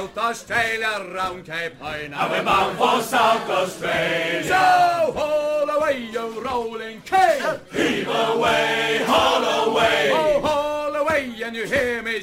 South Australia round Cape Horn, and we're bound for South Australia. So haul away, you rolling cane. Heave away, haul away. Oh, haul away, and you hear me